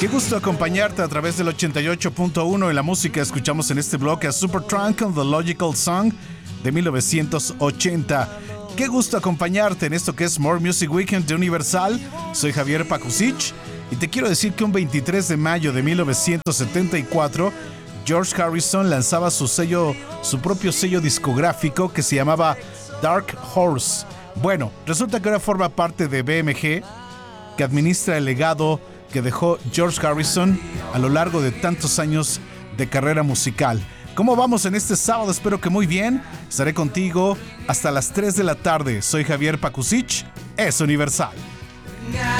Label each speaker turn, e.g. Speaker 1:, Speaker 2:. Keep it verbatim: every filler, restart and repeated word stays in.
Speaker 1: Qué gusto acompañarte a través del ochenta y ocho punto uno en la música. Escuchamos en este bloque a Supertramp con The Logical Song de mil novecientos ochenta. Qué gusto acompañarte en esto que es More Music Weekend de Universal. Soy Javier Pakusich y te quiero decir que un veintitrés de mayo de mil novecientos setenta y cuatro George Harrison lanzaba su sello, su propio sello discográfico que se llamaba Dark Horse. Bueno, resulta que ahora forma parte de B M G, que administra el legado que dejó George Harrison a lo largo de tantos años de carrera musical. ¿Cómo vamos en este sábado? Espero que muy bien. Estaré contigo hasta las tres de la tarde. Soy Javier Pakusich. Es Universal.